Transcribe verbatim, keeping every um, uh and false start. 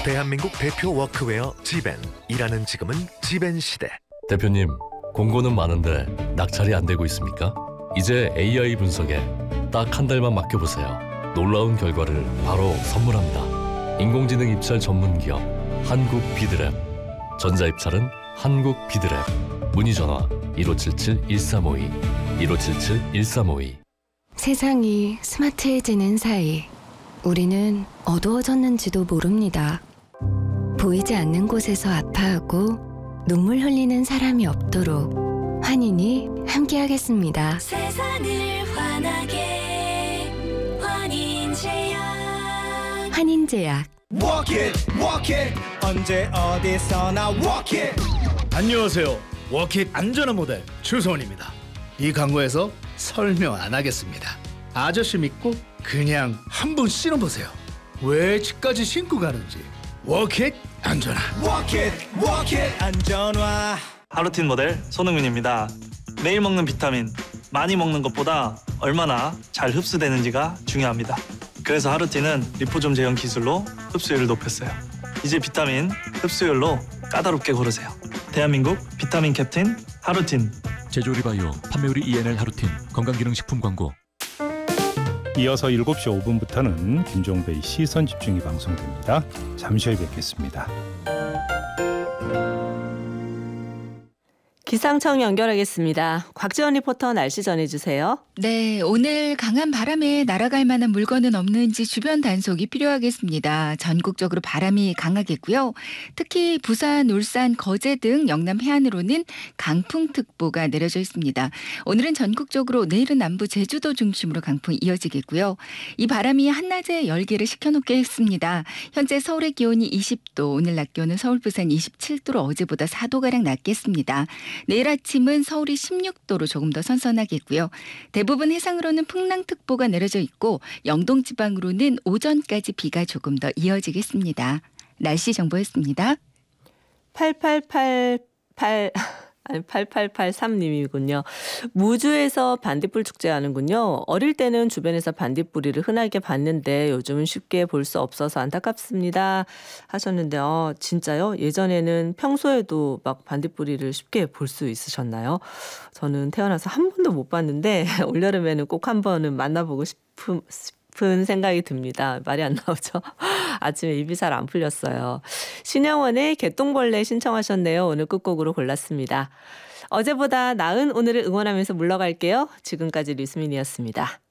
대한민국 대표 워크웨어 지벤. 일하는 지금은 지벤 시대. 대표님, 공고는 많은데 낙찰이 안 되고 있습니까? 이제 에이아이 분석에 딱 한 달만 맡겨보세요. 놀라운 결과를 바로 선물합니다. 인공지능 입찰 전문 기업 한국 비드랩. 전자입찰은 한국 비드랩. 문의 전화 일오칠칠 일삼오이 일오칠칠 일삼오이. 세상이 스마트해지는 사이 우리는 어두워졌는지도 모릅니다. 보이지 않는 곳에서 아파하고 눈물 흘리는 사람이 없도록 환인이 함께하겠습니다. 세상을 환하게 환인제약. 환인제약. Walk it, walk it. 언제 어디서나 walk it. 안녕하세요. 워킷 안전한 모델 추소원입니다. 이 광고에서 설명 안 하겠습니다. 아저씨 믿고 그냥 한번 신어보세요. 왜 집까지 신고 가는지. 워킷 안전화. 워킷, 워킷 안전화. 하루틴 모델 손흥민입니다. 매일 먹는 비타민, 많이 먹는 것보다 얼마나 잘 흡수되는지가 중요합니다. 그래서 하루틴은 리포좀 제형 기술로 흡수율을 높였어요. 이제 비타민 흡수율로 까다롭게 고르세요. 대한민국 비타민 캡틴 하루틴. 제조리바이오 판매우리 이엔엘 하루틴 건강기능식품 광고. 이어서 일곱 시 오 분부터는 김종배의 시선집중이 방송됩니다. 잠시 후에 뵙겠습니다. 기상청 연결하겠습니다. 곽지원 리포터 날씨 전해주세요. 네, 오늘 강한 바람에 날아갈 만한 물건은 없는지 주변 단속이 필요하겠습니다. 전국적으로 바람이 강하겠고요. 특히 부산, 울산, 거제 등 영남 해안으로는 강풍특보가 내려져 있습니다. 오늘은 전국적으로, 내일은 남부 제주도 중심으로 강풍이 이어지겠고요. 이 바람이 한낮에 열기를 식혀놓겠습니다. 현재 서울의 기온이 이십 도, 오늘 낮 기온은 서울, 부산 이십칠 도로 어제보다 사 도가량 낮겠습니다. 내일 아침은 서울이 십육 도로 조금 더 선선하겠고요. 대부분 해상으로는 풍랑특보가 내려져 있고 영동 지방으로는 오전까지 비가 조금 더 이어지겠습니다. 날씨 정보였습니다. 팔팔팔팔 아니 팔팔팔삼 님이군요. 무주에서 반딧불 축제하는군요. 어릴 때는 주변에서 반딧불이를 흔하게 봤는데 요즘은 쉽게 볼 수 없어서 안타깝습니다 하셨는데 어, 진짜요? 예전에는 평소에도 막 반딧불이를 쉽게 볼 수 있으셨나요? 저는 태어나서 한 번도 못 봤는데 올여름에는 꼭 한 번은 만나보고 싶은 싶은 생각이 듭니다. 말이 안 나오죠? 아침에 입이 잘 안 풀렸어요. 신영원의 개똥벌레 신청하셨네요. 오늘 끝곡으로 골랐습니다. 어제보다 나은 오늘을 응원하면서 물러갈게요. 지금까지 류수민이었습니다.